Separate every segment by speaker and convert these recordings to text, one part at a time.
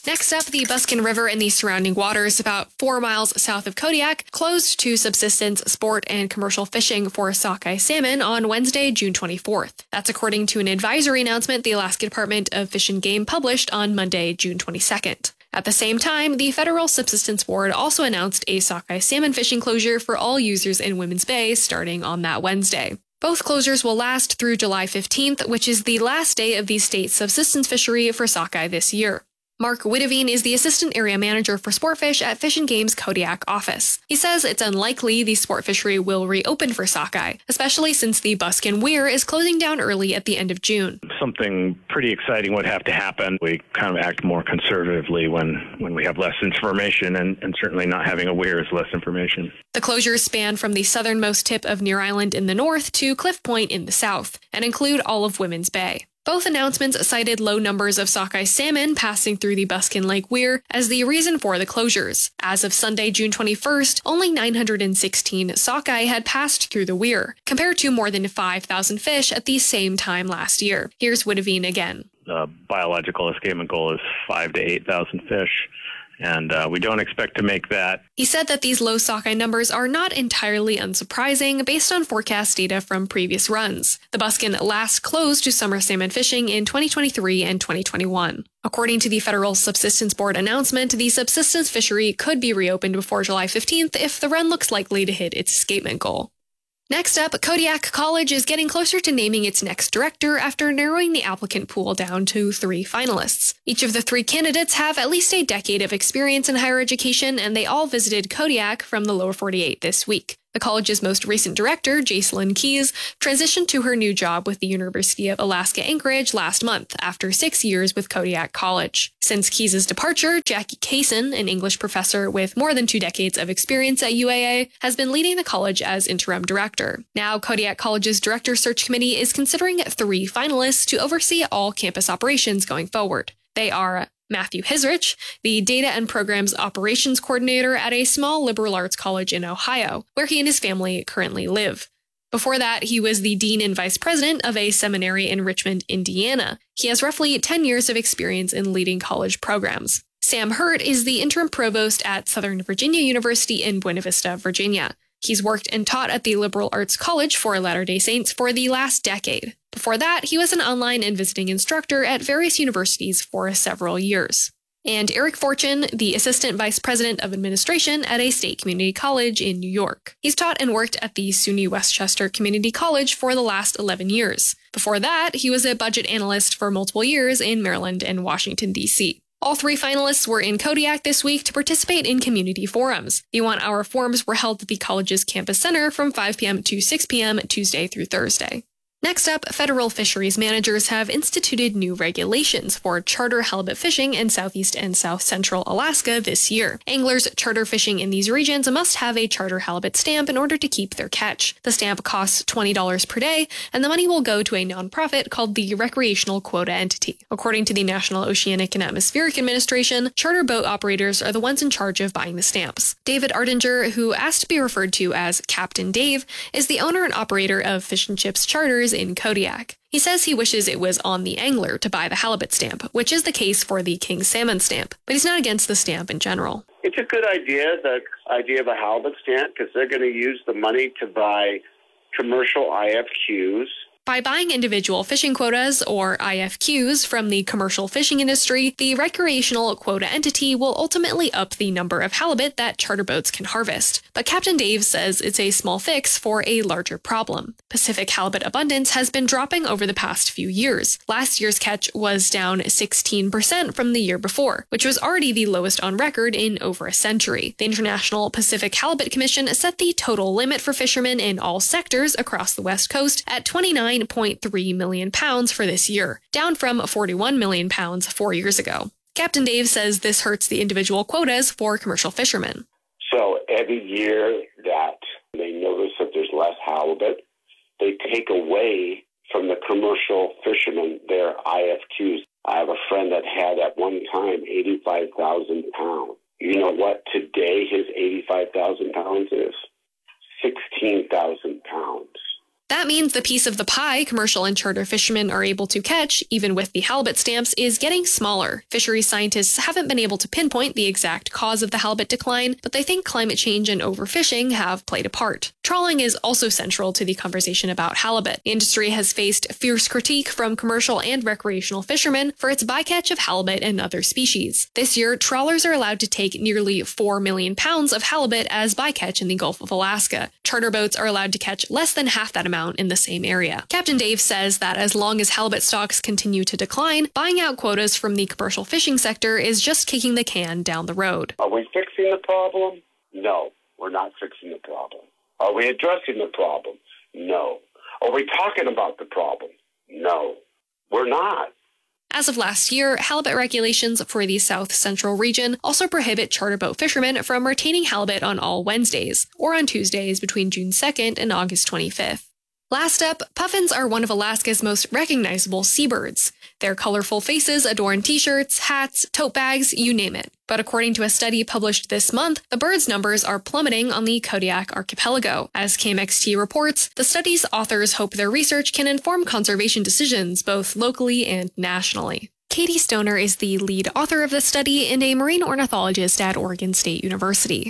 Speaker 1: Next up, the Buskin River and the surrounding waters about 4 miles south of Kodiak closed to subsistence, sport, and commercial fishing for sockeye salmon on Wednesday, June 24th. That's according to an advisory announcement the Alaska Department of Fish and Game published on Monday, June 22nd. At the same time, the Federal Subsistence Board also announced a sockeye salmon fishing closure for all users in Women's Bay starting on that Wednesday. Both closures will last through July 15th, which is the last day of the state's subsistence fishery for sockeye this year. Mark Witteveen is the Assistant Area Manager for Sportfish at Fish and Game's Kodiak office. He says it's unlikely the sport fishery will reopen for sockeye, especially since the Buskin Weir is closing down early at the end of June.
Speaker 2: Something pretty exciting would have to happen. We kind of act more conservatively when we have less information, and certainly not having a weir is less information.
Speaker 1: The closures span from the southernmost tip of Near Island in the north to Cliff Point in the south, and include all of Women's Bay. Both announcements cited low numbers of sockeye salmon passing through the Buskin Lake Weir as the reason for the closures. As of Sunday, June 21st, only 916 sockeye had passed through the weir, compared to more than 5,000 fish at the same time last year. Here's Witteveen again.
Speaker 2: The biological escapement goal is 5,000 to 8,000 fish. And we don't expect to make that.
Speaker 1: He said that these low sockeye numbers are not entirely unsurprising based on forecast data from previous runs. The Buskin last closed to summer salmon fishing in 2023 and 2021. According to the Federal Subsistence Board announcement, the subsistence fishery could be reopened before July 15th if the run looks likely to hit its escapement goal. Next up, Kodiak College is getting closer to naming its next director after narrowing the applicant pool down to 3 finalists. Each of the 3 candidates have at least a decade of experience in higher education, and they all visited Kodiak from the lower 48 this week. The college's most recent director, Jacelyn Keys, transitioned to her new job with the University of Alaska Anchorage last month after 6 years with Kodiak College. Since Keys' departure, Jackie Kaysen, an English professor with more than 2 decades of experience at UAA, has been leading the college as interim director. Now, Kodiak College's director search committee is considering 3 finalists to oversee all campus operations going forward. They are Matthew Hisrich, the Data and Programs Operations Coordinator at a small liberal arts college in Ohio, where he and his family currently live. Before that, he was the Dean and Vice President of a seminary in Richmond, Indiana. He has roughly 10 years of experience in leading college programs. Sam Hurt is the Interim Provost at Southern Virginia University in Buena Vista, Virginia. He's worked and taught at the Liberal Arts College for Latter-day Saints for the last decade. Before that, he was an online and visiting instructor at various universities for several years. And Eric Fortune, the Assistant Vice President of Administration at a state community college in New York. He's taught and worked at the SUNY Westchester Community College for the last 11 years. Before that, he was a budget analyst for multiple years in Maryland and Washington, D.C. All 3 finalists were in Kodiak this week to participate in community forums. The 1-hour forums were held at the college's campus center from 5 p.m. to 6 p.m. Tuesday through Thursday. Next up, federal fisheries managers have instituted new regulations for charter halibut fishing in southeast and south central Alaska this year. Anglers charter fishing in these regions must have a charter halibut stamp in order to keep their catch. The stamp costs $20 per day, and the money will go to a nonprofit called the Recreational Quota Entity. According to the National Oceanic and Atmospheric Administration, charter boat operators are the ones in charge of buying the stamps. David Ardinger, who asked to be referred to as Captain Dave, is the owner and operator of Fish and Chips Charters in Kodiak. He says he wishes it was on the angler to buy the halibut stamp, which is the case for the king salmon stamp, but he's not against the stamp in general.
Speaker 3: It's a good idea, the idea of a halibut stamp, because they're going to use the money to buy commercial IFQs.
Speaker 1: By buying individual fishing quotas, or IFQs, from the commercial fishing industry, the recreational quota entity will ultimately up the number of halibut that charter boats can harvest. But Captain Dave says it's a small fix for a larger problem. Pacific halibut abundance has been dropping over the past few years. Last year's catch was down 16% from the year before, which was already the lowest on record in over a century. The International Pacific Halibut Commission set the total limit for fishermen in all sectors across the West Coast at 29.3 million pounds for this year, down from 41 million pounds 4 years ago. Captain Dave says this hurts the individual quotas for commercial fishermen.
Speaker 3: So every year that they notice that there's less halibut, they take away from the commercial fishermen their IFQs. I have a friend that had at one time 85,000 pounds. You know what today his 85,000 pounds is? 16,000 pounds.
Speaker 1: That means the piece of the pie commercial and charter fishermen are able to catch, even with the halibut stamps, is getting smaller. Fisheries scientists haven't been able to pinpoint the exact cause of the halibut decline, but they think climate change and overfishing have played a part. Trawling is also central to the conversation about halibut. The industry has faced fierce critique from commercial and recreational fishermen for its bycatch of halibut and other species. This year, trawlers are allowed to take nearly 4 million pounds of halibut as bycatch in the Gulf of Alaska. Charter boats are allowed to catch less than half that amount in the same area. Captain Dave says that as long as halibut stocks continue to decline, buying out quotas from the commercial fishing sector is just kicking the can down the road.
Speaker 3: Are we fixing the problem? No, we're not fixing the problem. Are we addressing the problem? No. Are we talking about the problem? No, we're not.
Speaker 1: As of last year, halibut regulations for the South Central region also prohibit charter boat fishermen from retaining halibut on all Wednesdays, or on Tuesdays between June 2nd and August 25th. Last up, puffins are one of Alaska's most recognizable seabirds. Their colorful faces adorn t-shirts, hats, tote bags, you name it. But according to a study published this month, the birds' numbers are plummeting on the Kodiak archipelago. As KMXT reports, the study's authors hope their research can inform conservation decisions both locally and nationally. Katie Stoner is the lead author of the study and a marine ornithologist at Oregon State University.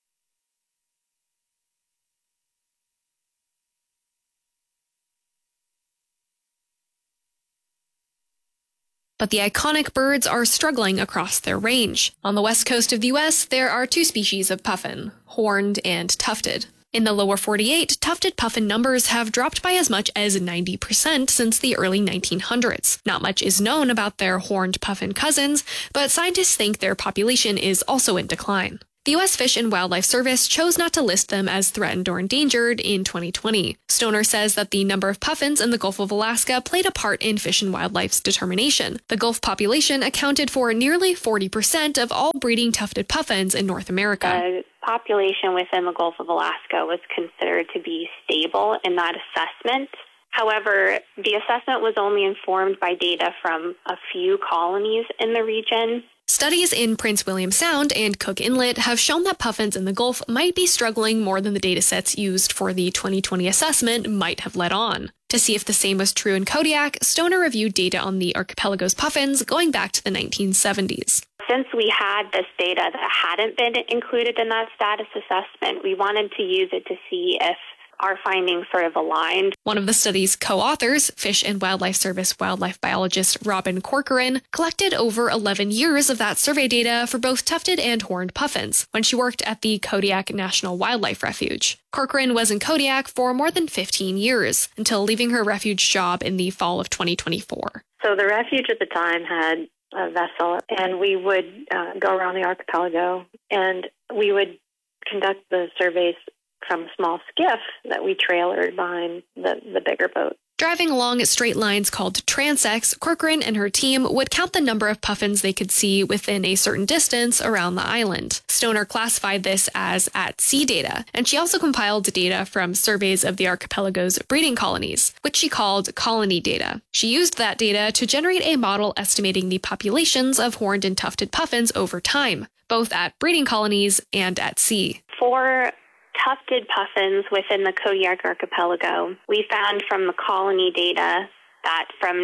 Speaker 1: But the iconic birds are struggling across their range. On the west coast of the U.S., there are two species of puffin, horned and tufted. In the lower 48, tufted puffin numbers have dropped by as much as 90% since the early 1900s. Not much is known about their horned puffin cousins, but scientists think their population is also in decline. The U.S. Fish and Wildlife Service chose not to list them as threatened or endangered in 2020. Stoner says that the number of puffins in the Gulf of Alaska played a part in Fish and Wildlife's determination. The Gulf population accounted for nearly 40% of all breeding tufted puffins in North America.
Speaker 4: The population within the Gulf of Alaska was considered to be stable in that assessment. However, the assessment was only informed by data from a few colonies in the region.
Speaker 1: Studies in Prince William Sound and Cook Inlet have shown that puffins in the Gulf might be struggling more than the datasets used for the 2020 assessment might have let on. To see if the same was true in Kodiak, Stoner reviewed data on the archipelago's puffins going back to the 1970s.
Speaker 4: Since we had this data that hadn't been included in that status assessment, we wanted to use it to see if our findings sort of aligned.
Speaker 1: One of the study's co-authors, Fish and Wildlife Service wildlife biologist Robin Corcoran, collected over 11 years of that survey data for both tufted and horned puffins when she worked at the Kodiak National Wildlife Refuge. Corcoran was in Kodiak for more than 15 years, until leaving her refuge job in the fall of 2024.
Speaker 5: So the refuge at the time had a vessel, and we would go around the archipelago, and we would conduct the surveys from a small skiff that we trailered behind the bigger boat.
Speaker 1: Driving along straight lines called transects, Corcoran and her team would count the number of puffins they could see within a certain distance around the island. Stoner classified this as at-sea data, and she also compiled data from surveys of the archipelago's breeding colonies, which she called colony data. She used that data to generate a model estimating the populations of horned and tufted puffins over time, both at breeding colonies and at sea.
Speaker 4: For tufted puffins within the Kodiak archipelago, we found from the colony data that from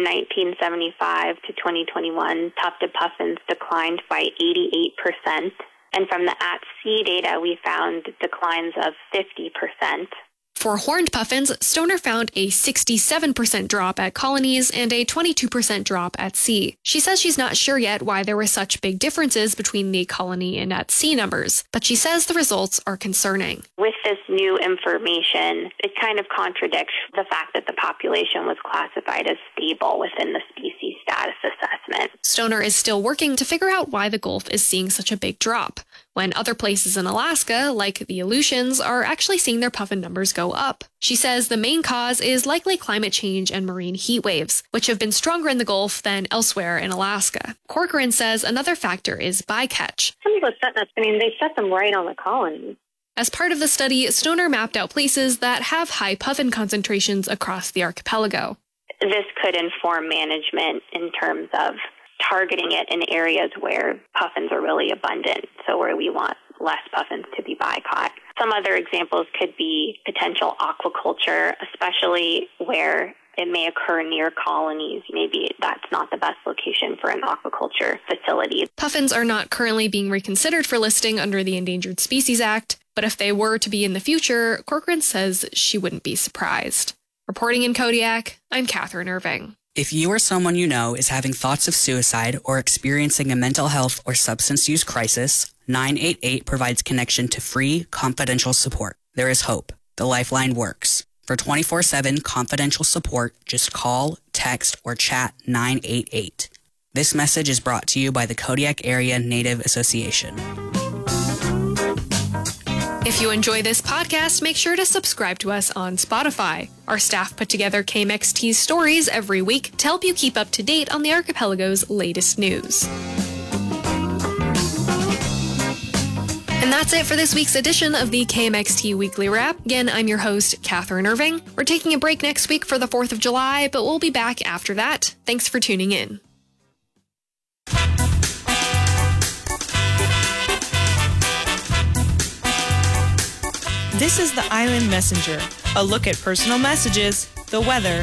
Speaker 4: 1975 to 2021, tufted puffins declined by 88%. And from the at-sea data, we found declines of 50%.
Speaker 1: For horned puffins, Stoner found a 67% drop at colonies and a 22% drop at sea. She says she's not sure yet why there were such big differences between the colony and at sea numbers, but she says the results are concerning.
Speaker 4: With this new information, it kind of contradicts the fact that the population was classified as stable within the species status assessment.
Speaker 1: Stoner is still working to figure out why the Gulf is seeing such a big drop, when other places in Alaska, like the Aleutians, are actually seeing their puffin numbers go up. She says the main cause is likely climate change and marine heat waves, which have been stronger in the Gulf than elsewhere in Alaska. Corcoran says another factor is bycatch.
Speaker 5: Some people set nets, they set them right on the colony.
Speaker 1: As part of the study, Stoner mapped out places that have high puffin concentrations across the archipelago.
Speaker 4: This could inform management in terms of targeting it in areas where puffins are really abundant, so where we want less puffins to be bycaught. Some other examples could be potential aquaculture, especially where it may occur near colonies. Maybe that's not the best location for an aquaculture facility.
Speaker 1: Puffins are not currently being reconsidered for listing under the Endangered Species Act, but if they were to be in the future, Corcoran says she wouldn't be surprised. Reporting in Kodiak, I'm Catherine Irving.
Speaker 6: If you or someone you know is having thoughts of suicide or experiencing a mental health or substance use crisis, 988 provides connection to free, confidential support. There is hope. The Lifeline works. For 24/7 confidential support, just call, text, or chat 988. This message is brought to you by the Kodiak Area Native Association.
Speaker 1: If you enjoy this podcast, make sure to subscribe to us on Spotify. Our staff put together KMXT's stories every week to help you keep up to date on the archipelago's latest news. And that's it for this week's edition of the KMXT Weekly Wrap. Again, I'm your host, Catherine Irving. We're taking a break next week for the 4th of July, but we'll be back after that. Thanks for tuning in.
Speaker 7: This is the Island Messenger, a look at personal messages, the weather,